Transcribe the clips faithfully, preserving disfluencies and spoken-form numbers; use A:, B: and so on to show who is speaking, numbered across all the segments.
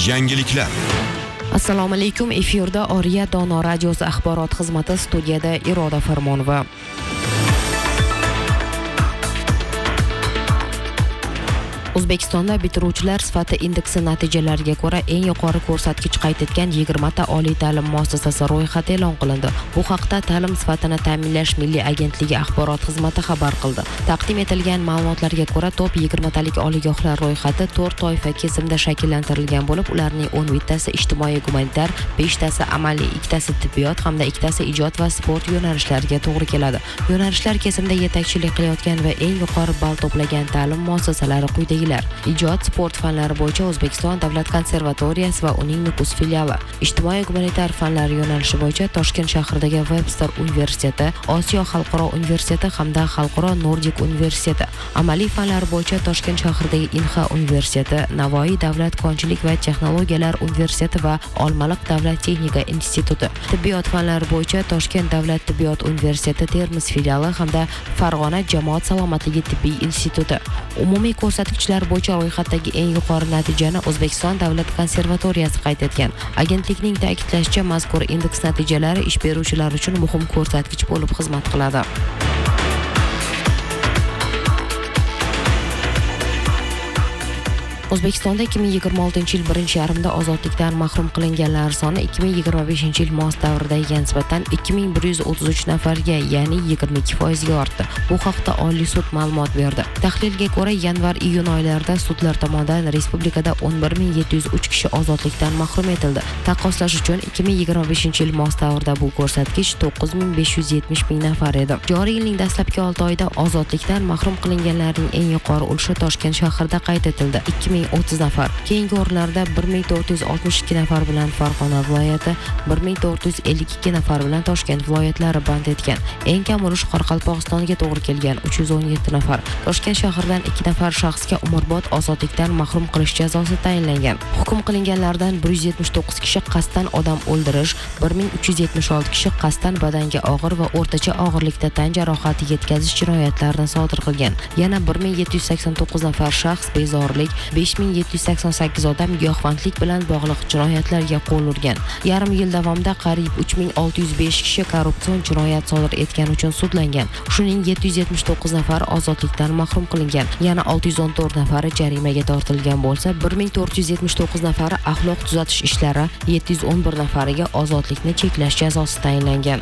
A: Yangiliklar.
B: Assalomu alaykum. Efirda Oriya Dono radiosi axborot xizmati, studiyada Iroda Farmonova. O'zbekistonda bitiruvchilar sifati indeksi natijalariga ko'ra eng yuqori ko'rsatkich qayd etgan yigirma ta oliy ta'lim muassasasi ro'yxati e'lon qilindi. Bu haqda Ta'lim sifatini ta'minlash milliy agentligi axborot xizmati xabar qildi. Taqdim etilgan ma'lumotlarga ko'ra, top yigirma talik oliygohlar ro'yxati to'rt toifa kesimda shakllantirilgan bo'lib, ularning o'n bittasi ijtimoiy gumanitar, besh tasi amaliy, ikkitasi tibbiyot hamda ikkitasi ijod va sport yo'nalishlariga to'g'ri keladi. Yo'nalishlar kesimda yetakchilik qilayotgan va eng yuqori ball to'plagan ta'lim muassasalari quyidagi: Ijod, sport fanlari bo'yicha O'zbekiston davlat konservatoriyasi va uning Nukus filiali. Ijtimoiy gumanitar fanlar yo'nalishi bo'yicha Toshkent shahridagi Webster universiteti, Osiyo xalqaro universiteti hamda Xalqaro Nordik universiteti. Amaliy fanlar bo'yicha Toshkent shahridagi Inha universiteti, Navoiy davlat konchilik va texnologiyalar universiteti va Olmaliq davlat texnika instituti. Tibbiyot fanlari bo'yicha Toshkent davlat tibbiyot universiteti Termiz filiali hamda Farg'ona jamoat salomatligi tibbiy instituti. Umumiy ko'rsatkichlar bo'yicha ro'yxatdagi eng yuqori natijani O'zbekiston davlat konservatoriyasi qayd etgan. Agentlikning ta'kidlashicha, mazkur indeks natijalari ish beruvchilar uchun muhim ko'rsatkich bo'lib xizmat qiladi. O'zbekistonda ikki ming yigirma oltinchi yil birinchi yarmida ozodlikdan mahrum qilinganlar soni ikki ming yigirma beshinchi yil mos davridagiga nisbatan ikki ming bir yuz o'ttiz uch nafarga, ya'ni yigirma ikki foizga ortdi. Bu haqda Oliy sud ma'lumot berdi. Tahlilga ko'ra, yanvar-iyun oylarida sudlar tomonidan respublikada o'n bir ming yetti yuz uch kishi ozodlikdan mahrum etildi. Taqqoslash uchun ikki ming yigirma beshinchi yil mos davrida bu ko'rsatkich to'qqiz ming besh yuz yetmish ming nafar edi. Joriy yilning dastlabki olti oyida ozodlikdan mahrum qilinganlarning eng yuqori ulushi Toshkent shahrida qayd etildi. ikki ming o'ttiz nafar. Keyingi o'rinlarda bir ming to'rt yuz oltmish ikki nafar bilan Farg'ona viloyati, bir ming to'rt yuz ellik ikki nafar bilan Toshkent viloyatlari band etgan. Eng kam ulush Qoraqalpog'istonga to'g'ri kelgan uch yuz o'n yetti nafar. Toshkent shahridan ikki nafar shaxsga umrbod ozodlikdan mahrum qilish jazosi tayinlangan. Hukm qilinganlardan bir yuz yetmish to'qqiz kishi qasddan odam o'ldirish, bir ming uch yuz yetmish olti kishi qasddan badanga og'ir va o'rtacha og'irlikda tan jarohati yetkazish jinoyatlarini sodir qilgan. Yana bir ming yetti yuz sakson to'qqiz nafar shaxs bezorilik, besh ming yetti yuz sakson sakkiz odam giyohvandlik bilan bog'liq jinoyatlarga qo'l urgan. Yarim yil davomida qariyb uch ming olti yuz besh kishi korrupsion jinoyat sodir etgani uchun sudlangan. Shuning yetti yuz yetmish to'qqiz nafari ozodlikdan mahrum qilingan. Yana olti yuz o'n to'rt nafari jarimaga tortilgan bo'lsa, bir ming to'rt yuz yetmish to'qqiz nafari axloq tuzatish ishlari, yetti yuz o'n bir nafariga ozodlikni cheklash jazosi tayinlangan.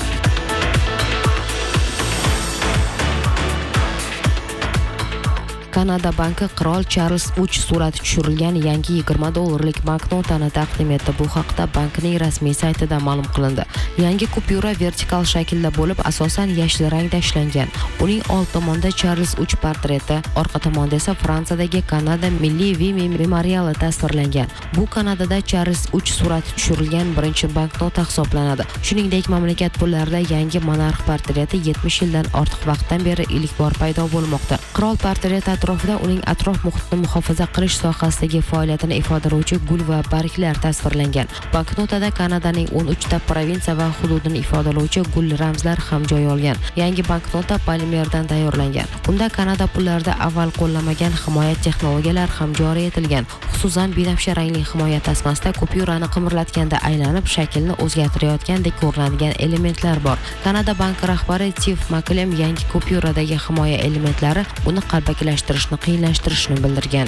B: Kanada banki Qirol Charlz uch surati tushirilgan yangi yigirma dollarlik banknotani taqdim etdi. Bu haqda bankning rasmiy saytida ma'lum qilindi. Yangi kupyura vertikal shaklda bo'lib, asosan yashil rangda ishlangan. Uning old tomonida Charlz uch portreti, orqa tomonda esa Fransiyadagi Kanada milliy Vimy memoriali tasvirlangan. Bu Kanadada Charlz uch surati tushirilgan birinchi banknota hisoblanadi. Shuningdek, mamlakat pullarida yangi monarx portreti yetmish yildan ortiq vaqtdan beri ilk bor paydo bo'lmoqda. Qirol portreti atrofida uning atrof muhitni muhofaza qilish sohasidagi faoliyatini ifodalovchi gul va barglar tasvirlangan. Banknotada Kanadaning o'n uch ta provinsiya va hududini ifodalovchi gul ramzlar ham joy olgan. Yangi banknota polimerdan tayyorlangan. Unda Kanada pullarida avval qo'llanmagan himoya texnologiyalar ham joriy etilgan. Xususan, binafsha rangli himoya tasmasida kupyurani qimirlatganda aylanib shaklni o'zgartirayotgandek ko'rinadigan elementlar bor. Kanada banki rahbari Steve Maklem yangi kupyuradagi himoya elementlari uni qalbakilashtirishni qiyinlashtirishini bildirgan.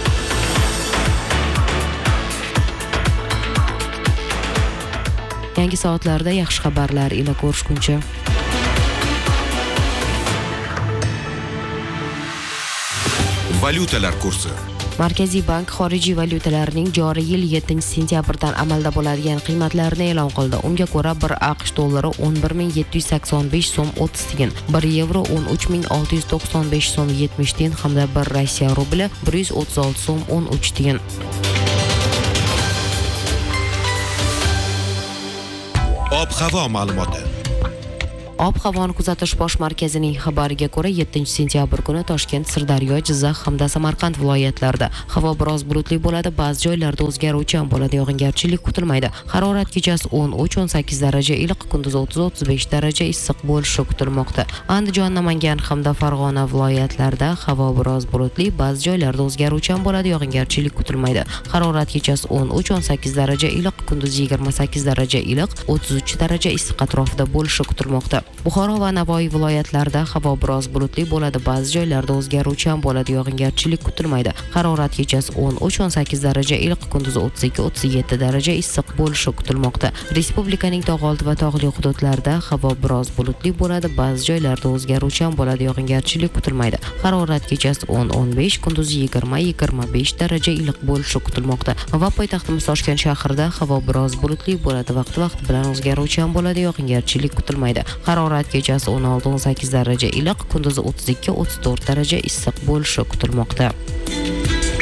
B: Yangi soatlarda yaxshi xabarlar ila ko'rishguncha.
A: Valyutalar kursi.
B: Markaziy bank xorijiy valyutalarning joriy yil yettinchi sentyabrdan amalda bo'ladigan qiymatlarini e'lon qildi. Unga ko'ra, bir AQSh dollari o'n bir ming yetti yuz sakson besh so'm o'ttiz tiyin, bir yevro o'n uch ming olti yuz to'qson besh so'm yetmish tiyin hamda bir Rossiya rubli bir yuz o'ttiz olti so'm o'n uch tiyin.
A: Ob-havo ma'lumoti.
B: Ob-havoni kuzatish bosh markazining xabariga ko'ra, yettinchi sentyabr kuni Toshkent, Sirdaryo, Jizzax hamda Samarqand viloyatlarida havo biroz bulutli bo'ladi, ba'zi joylarda o'zgaruvchan bo'ladi, yog'ingarchilik kutilmaydi. Harorat kechasi o'n uch o'n sakkiz daraja iliq, kunduz o'ttiz o'ttiz besh daraja issiq bo'lishi kutilmoqda. Andijon, Namangan hamda Farg'ona viloyatlarida havo biroz bulutli, ba'zi joylarda o'zgaruvchan bo'ladi, yog'ingarchilik kutilmaydi. Harorat kechasi o'n uch o'n sakkiz daraja iliq, kunduz yigirma sakkiz daraja iliq, o'ttiz uch daraja issiq atrofida bo'lishi kutilmoqda. Buxoro va Navoiy viloyatlarida havo biroz bulutli bo'ladi, ba'zi joylarda o'zgaruvchan bo'ladi, yog'ingarchilik kutilmaydi. Harorat kechasi o'n uch o'n sakkiz daraja iliq, kunduz o'ttiz ikki o'ttiz yetti daraja issiq bo'lishi kutilmoqda. Respublikaning tog' oldi va tog'li hududlarida havo biroz bulutli bo'ladi, ba'zi joylarda o'zgaruvchan bo'ladi, yog'ingarchilik kutilmaydi. Harorat kechasi o'n o'n besh, kunduz yigirma yigirma besh daraja iliq bo'lishi kutilmoqda. Va poytaxtimiz Toshkent shahrida havo biroz bulutli bo'ladi, vaqti-vaqti bilan o'zgaruvchan bo'ladi, yog'ingarchilik kutilmaydi. Harorat kechasi o'n olti o'n sakkiz daraja iliq, kunduz o'ttiz ikki o'ttiz to'rt daraja issiq bo'lishi kutilmoqda.